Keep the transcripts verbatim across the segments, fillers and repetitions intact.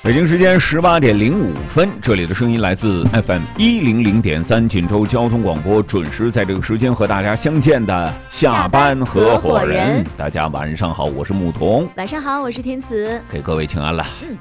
北京时间十八点零五分，这里的声音来自 F M 一零零点三锦州交通广播，准时在这个时间和大家相见的下班合伙人。大家晚上好，我是牧童。 晚上好，我是天慈。 给各位请安了。嗯。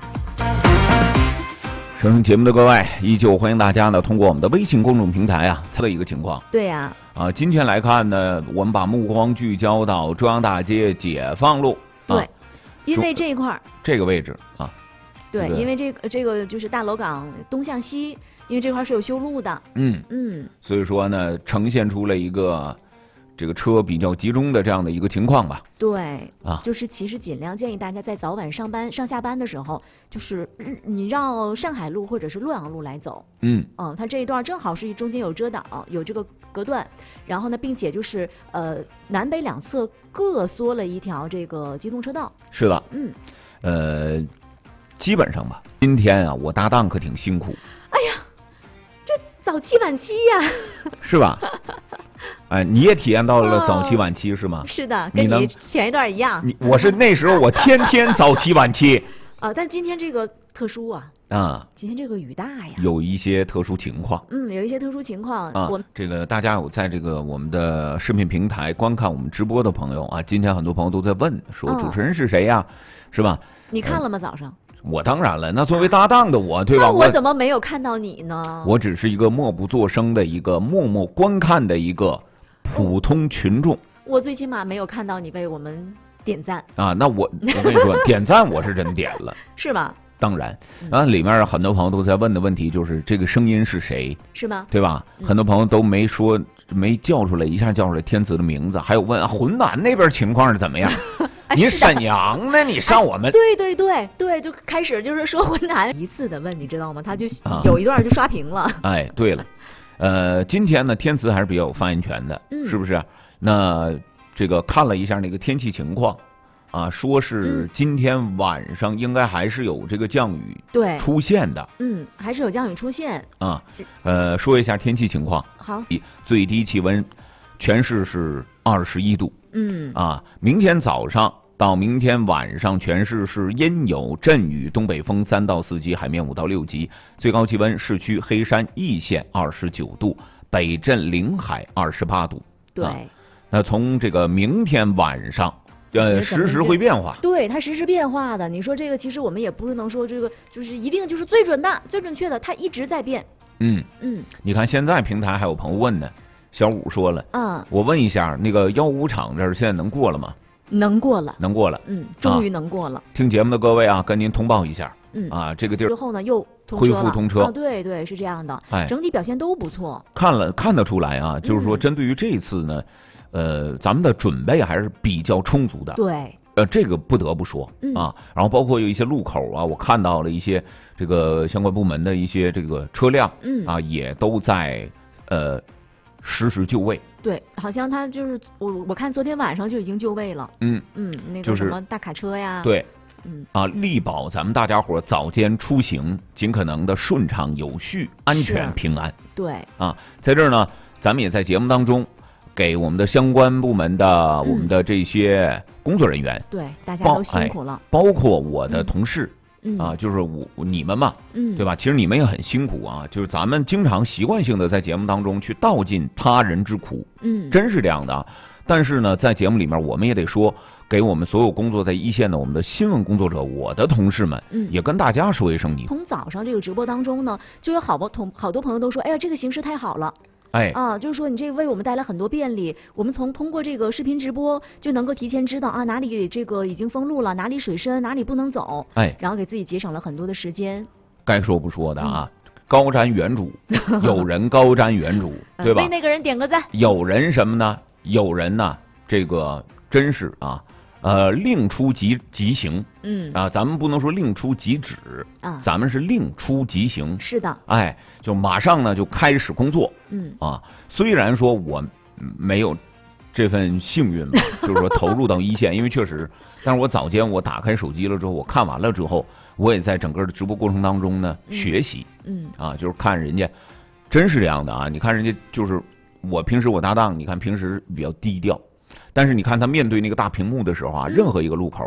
收听节目的各位，依旧欢迎大家呢通过我们的微信公众平台啊，猜的一个情况。 对呀、 啊。啊，今天来看呢，我们把目光聚焦到中央大街解放路。 对， 啊、 因为这一块儿， 这个位置啊。 对，因为这个这个就是大楼港东向西，因为这块是有修路的。 嗯嗯，所以说呢，呈现出了一个这个车比较集中的这样的一个情况吧。 对啊， 就是其实尽量建议大家在早晚上班上下班的时候，就是你绕上海路或者是洛阳路来走。嗯嗯，它这一段正好是中间有遮挡，有这个隔断，然后呢，并且就是呃南北两侧各缩了一条这个机动车道。 是的， 嗯， 呃。基本上吧，今天啊，我搭档可挺辛苦。 哎呀，这早七晚七呀， 是吧？哎，你也体验到了早七晚七、哦、是吗？ 是的，跟你前一段一样。 你我是那时候我天天早七晚七啊，但今天这个特殊啊。啊，今天这个雨大呀， 有一些特殊情况。 嗯，有一些特殊情况啊。我这个大家有在这个我们的视频平台观看我们直播的朋友啊，今天很多朋友都在问说主持人是谁呀、啊？是吧？ 你看了吗？早上？ 我当然了，那作为搭档的我，对吧？ 那我怎么没有看到你呢？ 我只是一个默不作声的一个默默观看的一个普通群众。 我最起码没有看到你为我们点赞啊！那我我跟你说，点赞我是真点了， 是吗？ 当然，然后里面很多朋友都在问的问题就是这个声音是谁， 是吗？ 对吧？嗯、很多朋友都没说，没叫出来，一下叫出来天慈的名字，还有问、啊、浑南那边情况是怎么样？你沈阳呢？你上我们、哎、 对对对对，就开始就是说浑南一次的问，你知道吗？他就有一段就刷屏了。啊、 哎，对了，呃，今天呢，天慈还是比较有发言权的，嗯、是不是？那这个看了一下那个天气情况，啊，说是今天晚上应该还是有这个降雨对出现的， 嗯，还是有降雨出现啊。呃，说一下天气情况。 好， 最低气温全市是二十一度。嗯啊，明天早上到明天晚上，全市是阴有阵雨，东北风三到四级，海面五到六级。最高气温，市区黑山易县二十九度，北镇临海二十八度。 对、啊， 那从这个明天晚上，呃，时时会变化。 对，它实时变化的。你说这个，其实我们也不是能说这个就是一定就是最准的、最准确的，它一直在变。 嗯嗯，你看现在平台还有朋友问呢。小五说了， 嗯， 我问一下，那个幺五厂这儿现在能过了吗？ 能过了， 能过了， 嗯，终于能过了、啊。 听节目的各位啊，跟您通报一下，嗯啊，这个地儿之后呢又恢复通车， 啊，对对，是这样的，哎，整体表现都不错。看了看得出来啊，就是说针对于这次呢，嗯、呃，咱们的准备还是比较充足的， 对。 呃，这个不得不说啊，然后包括有一些路口啊，我看到了一些这个相关部门的一些这个车辆，嗯啊，也都在呃。实时就位， 对，好像他就是我，我看昨天晚上就已经就位了。嗯嗯，那个什么大卡车呀， 对，嗯啊，力保咱们大家伙早间出行尽可能的顺畅、有序、安全、平安。 对啊，在这儿呢，咱们也在节目当中给我们的相关部门的、嗯、我们的这些工作人员， 对，大家都辛苦了， 哎、包括我的同事。嗯嗯、 啊，就是我你们嘛，嗯，对吧？其实你们也很辛苦啊，就是咱们经常习惯性的在节目当中去道尽他人之苦，嗯，真是这样的啊。但是呢，在节目里面，我们也得说，给我们所有工作在一线的我们的新闻工作者，我的同事们，嗯，也跟大家说一声你。 从早上这个直播当中呢，就有好多同好多朋友都说，哎呀，这个形势太好了。 哎啊，就是说你这个为我们带来很多便利，我们从通过这个视频直播就能够提前知道啊哪里这个已经封路了，哪里水深，哪里不能走，哎，然后给自己节省了很多的时间。 该说不说的啊，嗯、高瞻远瞩，有人高瞻远瞩，对吧？ 为那个人点个赞。 有人什么呢？有人呢，这个真是啊。呃，令出即即行，嗯啊，咱们不能说令出即止啊，咱们是令出即行， 是的， 哎，就马上呢就开始工作，嗯啊，虽然说我没有这份幸运吧，就是说投入到一线，因为确实，但是我早间我打开手机了之后，我看完了之后，我也在整个的直播过程当中呢、嗯、学习，嗯啊，就是看人家，真是这样的啊，你看人家就是我平时我搭档，你看平时比较低调。但是你看他面对那个大屏幕的时候啊，任何一个路口